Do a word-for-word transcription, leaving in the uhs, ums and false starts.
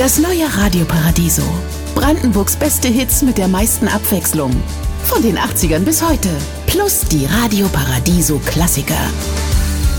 Das neue Radio Paradiso. Brandenburgs beste Hits mit der meisten Abwechslung. Von den achtzigern bis heute. Plus die Radio Paradiso Klassiker.